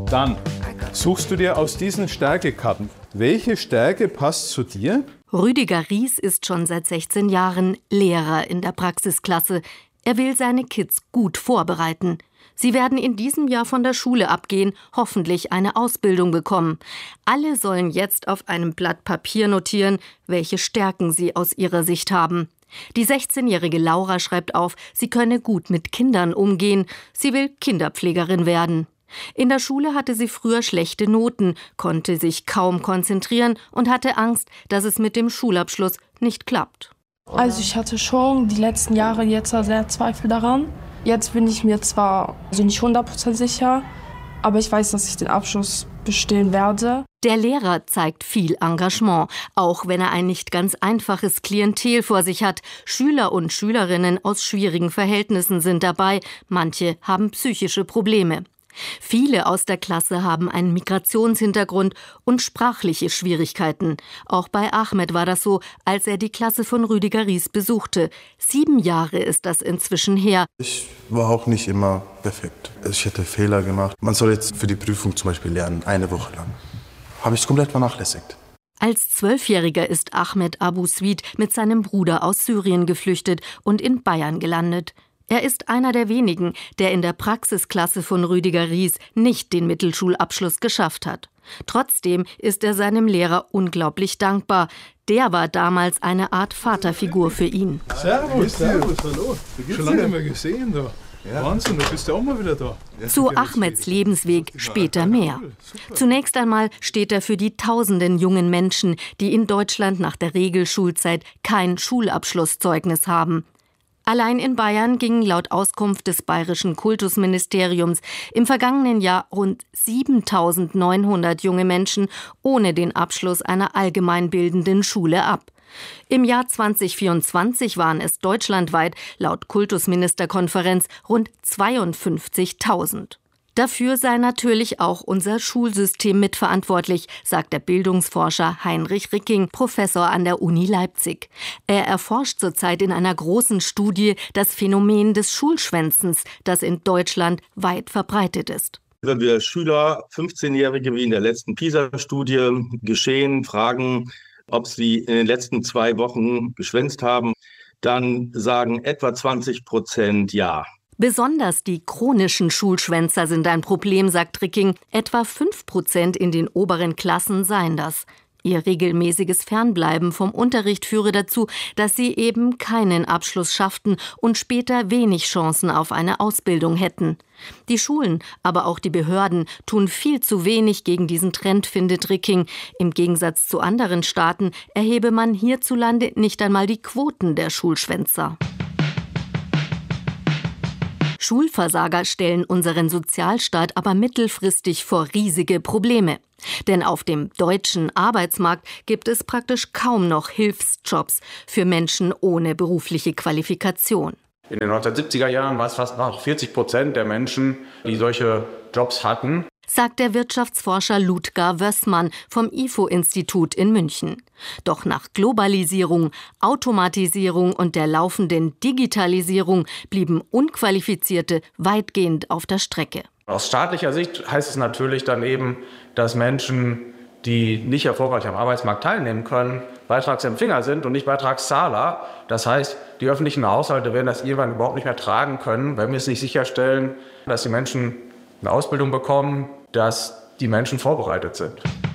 Dann suchst du dir aus diesen Stärkekarten. Welche Stärke passt zu dir? Rüdiger Ries ist schon seit 16 Jahren Lehrer in der Praxisklasse. Er will seine Kids gut vorbereiten. Sie werden in diesem Jahr von der Schule abgehen, hoffentlich eine Ausbildung bekommen. Alle sollen jetzt auf einem Blatt Papier notieren, welche Stärken sie aus ihrer Sicht haben. Die 16-jährige Laura schreibt auf, sie könne gut mit Kindern umgehen. Sie will Kinderpflegerin werden. In der Schule hatte sie früher schlechte Noten, konnte sich kaum konzentrieren und hatte Angst, dass es mit dem Schulabschluss nicht klappt. Also ich hatte schon die letzten Jahre jetzt sehr Zweifel daran. Jetzt bin ich mir zwar nicht 100% sicher, aber ich weiß, dass ich den Abschluss bestehen werde. Der Lehrer zeigt viel Engagement, auch wenn er ein nicht ganz einfaches Klientel vor sich hat. Schüler und Schülerinnen aus schwierigen Verhältnissen sind dabei, manche haben psychische Probleme. Viele aus der Klasse haben einen Migrationshintergrund und sprachliche Schwierigkeiten. Auch bei Ahmed war das so, als er die Klasse von Rüdiger Ries besuchte. 7 Jahre ist das inzwischen her. Ich war auch nicht immer perfekt. Ich hätte Fehler gemacht. Man soll jetzt für die Prüfung zum Beispiel lernen, 1 Woche lang. Habe ich komplett vernachlässigt. Als 12-Jähriger ist Ahmed Abu Swid mit seinem Bruder aus Syrien geflüchtet und in Bayern gelandet. Er ist einer der wenigen, der in der Praxisklasse von Rüdiger Ries nicht den Mittelschulabschluss geschafft hat. Trotzdem ist er seinem Lehrer unglaublich dankbar. Der war damals eine Art Vaterfigur für ihn. Servus, hallo. Schon lange nicht mehr gesehen da. Ja. Wahnsinn, du bist ja auch mal wieder da. Zu Ahmeds Lebensweg später mehr. Zunächst einmal steht er für die tausenden jungen Menschen, die in Deutschland nach der Regelschulzeit kein Schulabschlusszeugnis haben. Allein in Bayern gingen laut Auskunft des Bayerischen Kultusministeriums im vergangenen Jahr rund 7.900 junge Menschen ohne den Abschluss einer allgemeinbildenden Schule ab. Im Jahr 2024 waren es deutschlandweit laut Kultusministerkonferenz rund 52.000. Dafür sei natürlich auch unser Schulsystem mitverantwortlich, sagt der Bildungsforscher Heinrich Ricking, Professor an der Uni Leipzig. Er erforscht zurzeit in einer großen Studie das Phänomen des Schulschwänzens, das in Deutschland weit verbreitet ist. Wenn wir Schüler, 15-Jährige wie in der letzten PISA-Studie geschehen, fragen, ob sie in den letzten 2 Wochen geschwänzt haben, dann sagen etwa 20% ja. Besonders die chronischen Schulschwänzer sind ein Problem, sagt Ricking. Etwa 5% in den oberen Klassen seien das. Ihr regelmäßiges Fernbleiben vom Unterricht führe dazu, dass sie eben keinen Abschluss schafften und später wenig Chancen auf eine Ausbildung hätten. Die Schulen, aber auch die Behörden tun viel zu wenig gegen diesen Trend, findet Ricking. Im Gegensatz zu anderen Staaten erhebe man hierzulande nicht einmal die Quoten der Schulschwänzer. Schulversager stellen unseren Sozialstaat aber mittelfristig vor riesige Probleme. Denn auf dem deutschen Arbeitsmarkt gibt es praktisch kaum noch Hilfsjobs für Menschen ohne berufliche Qualifikation. In den 1970er Jahren war es fast noch 40% der Menschen, die solche Jobs hatten, sagt der Wirtschaftsforscher Ludger Wössmann vom IFO-Institut in München. Doch nach Globalisierung, Automatisierung und der laufenden Digitalisierung blieben Unqualifizierte weitgehend auf der Strecke. Aus staatlicher Sicht heißt es natürlich dann eben, dass Menschen, die nicht erfolgreich am Arbeitsmarkt teilnehmen können, Beitragsempfänger sind und nicht Beitragszahler. Das heißt, die öffentlichen Haushalte werden das irgendwann überhaupt nicht mehr tragen können, wenn wir es nicht sicherstellen, dass die Menschen eine Ausbildung bekommen, dass die Menschen vorbereitet sind.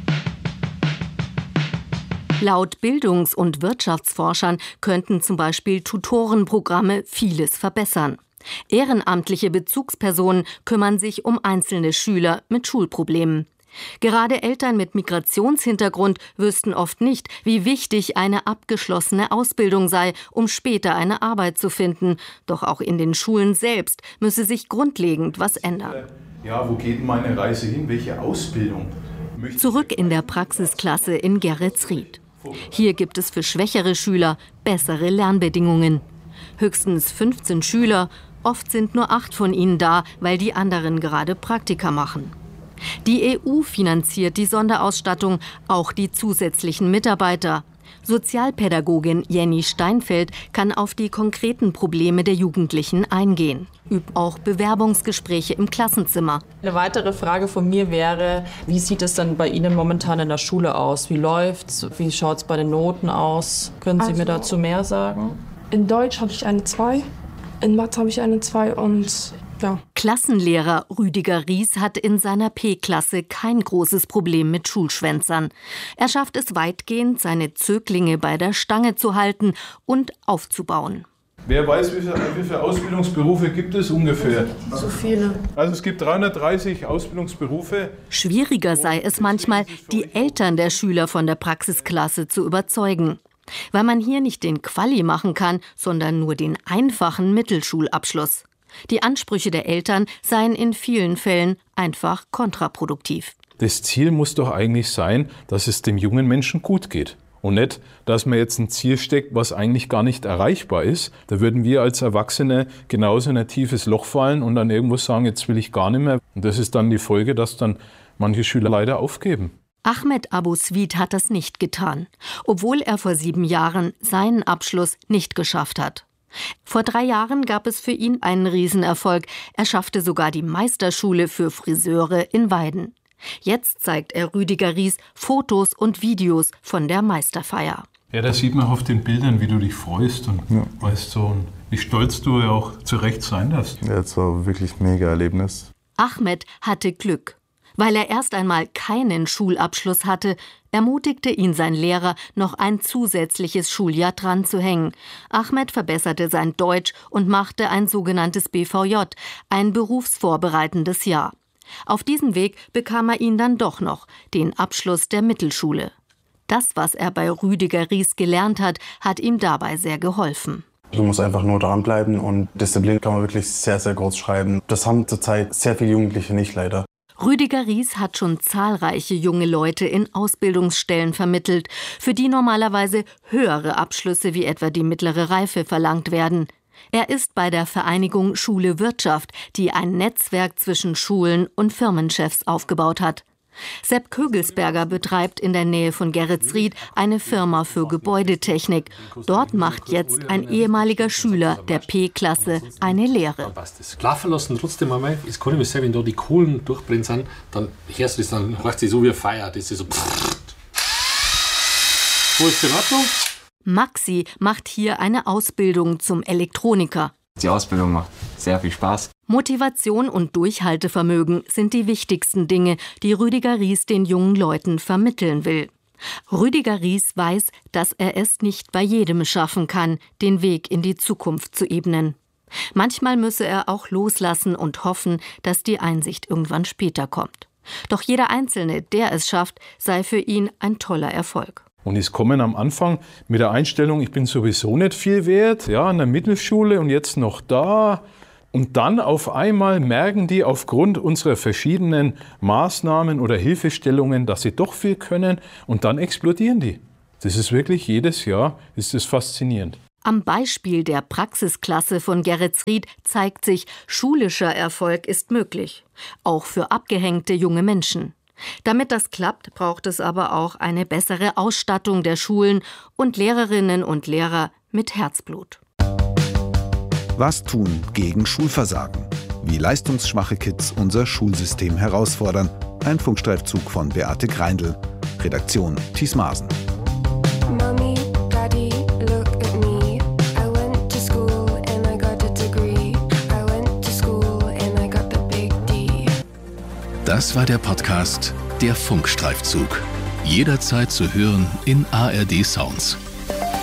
Laut Bildungs- und Wirtschaftsforschern könnten zum Beispiel Tutorenprogramme vieles verbessern. Ehrenamtliche Bezugspersonen kümmern sich um einzelne Schüler mit Schulproblemen. Gerade Eltern mit Migrationshintergrund wüssten oft nicht, wie wichtig eine abgeschlossene Ausbildung sei, um später eine Arbeit zu finden. Doch auch in den Schulen selbst müsse sich grundlegend was ändern. Ja, wo geht meine Reise hin? Welche Ausbildung? Zurück in der Praxisklasse in Geretsried. Hier gibt es für schwächere Schüler bessere Lernbedingungen. Höchstens 15 Schüler, oft sind nur 8 von ihnen da, weil die anderen gerade Praktika machen. Die EU finanziert die Sonderausstattung, auch die zusätzlichen Mitarbeiter. Sozialpädagogin Jenny Steinfeld kann auf die konkreten Probleme der Jugendlichen eingehen, übt auch Bewerbungsgespräche im Klassenzimmer. Eine weitere Frage von mir wäre, wie sieht es denn bei Ihnen momentan in der Schule aus? Wie läuft's? Wie schaut es bei den Noten aus? Können Sie mir dazu mehr sagen? In Deutsch habe ich eine 2, in Mathe habe ich eine 2 und ja. Klassenlehrer Rüdiger Ries hat in seiner P-Klasse kein großes Problem mit Schulschwänzern. Er schafft es weitgehend, seine Zöglinge bei der Stange zu halten und aufzubauen. Wer weiß, wie viele Ausbildungsberufe gibt es ungefähr? So viele. Also es gibt 330 Ausbildungsberufe. Schwieriger sei es manchmal, die Eltern der Schüler von der Praxisklasse zu überzeugen. Weil man hier nicht den Quali machen kann, sondern nur den einfachen Mittelschulabschluss. Die Ansprüche der Eltern seien in vielen Fällen einfach kontraproduktiv. Das Ziel muss doch eigentlich sein, dass es dem jungen Menschen gut geht. Und nicht, dass man jetzt ein Ziel steckt, was eigentlich gar nicht erreichbar ist. Da würden wir als Erwachsene genauso in ein tiefes Loch fallen und dann irgendwo sagen, jetzt will ich gar nicht mehr. Und das ist dann die Folge, dass dann manche Schüler leider aufgeben. Ahmed Abu Sweet hat das nicht getan, obwohl er vor 7 Jahren seinen Abschluss nicht geschafft hat. Vor 3 Jahren gab es für ihn einen Riesenerfolg. Er schaffte sogar die Meisterschule für Friseure in Weiden. Jetzt zeigt er Rüdiger Ries Fotos und Videos von der Meisterfeier. Ja, da sieht man auf den Bildern, wie du dich freust und weißt so, und wie stolz du ja auch zu Recht sein darfst. Ja, das war wirklich ein mega Erlebnis. Ahmed hatte Glück. Weil er erst einmal keinen Schulabschluss hatte, ermutigte ihn sein Lehrer, noch ein zusätzliches Schuljahr dran zu hängen. Ahmed verbesserte sein Deutsch und machte ein sogenanntes BVJ, ein berufsvorbereitendes Jahr. Auf diesem Weg bekam er ihn dann doch noch, den Abschluss der Mittelschule. Das, was er bei Rüdiger Ries gelernt hat, hat ihm dabei sehr geholfen. Du musst einfach nur dranbleiben und Disziplin kann man wirklich sehr, sehr groß schreiben. Das haben zurzeit sehr viele Jugendliche nicht, leider. Rüdiger Ries hat schon zahlreiche junge Leute in Ausbildungsstellen vermittelt, für die normalerweise höhere Abschlüsse wie etwa die mittlere Reife verlangt werden. Er ist bei der Vereinigung Schule Wirtschaft, die ein Netzwerk zwischen Schulen und Firmenchefs aufgebaut hat. Sepp Kögelsberger betreibt in der Nähe von Geretsried eine Firma für Gebäudetechnik. Dort macht jetzt ein ehemaliger Schüler der P-Klasse eine Lehre. Laufen lassen trotzdem einmal. Es kann nicht sein, wenn da die Kohlen durchbrennen sind, dann hörst du das, dann hörst du so wie ein Feuer. Das ist so. Wo ist die Ordnung? Maxi macht hier eine Ausbildung zum Elektroniker. Die Ausbildung macht sehr viel Spaß. Motivation und Durchhaltevermögen sind die wichtigsten Dinge, die Rüdiger Ries den jungen Leuten vermitteln will. Rüdiger Ries weiß, dass er es nicht bei jedem schaffen kann, den Weg in die Zukunft zu ebnen. Manchmal müsse er auch loslassen und hoffen, dass die Einsicht irgendwann später kommt. Doch jeder Einzelne, der es schafft, sei für ihn ein toller Erfolg. Und es kommen am Anfang mit der Einstellung, ich bin sowieso nicht viel wert, ja, in der Mittelschule und jetzt noch da. Und dann auf einmal merken die aufgrund unserer verschiedenen Maßnahmen oder Hilfestellungen, dass sie doch viel können und dann explodieren die. Das ist wirklich jedes Jahr, ist das faszinierend. Am Beispiel der Praxisklasse von Geretsried zeigt sich, schulischer Erfolg ist möglich, auch für abgehängte junge Menschen. Damit das klappt, braucht es aber auch eine bessere Ausstattung der Schulen und Lehrerinnen und Lehrer mit Herzblut. Was tun gegen Schulversagen? Wie leistungsschwache Kids unser Schulsystem herausfordern. Ein Funkstreifzug von Beate Greindl. Redaktion Thies Maaßen. Das war der Podcast Der Funkstreifzug. Jederzeit zu hören in ARD Sounds.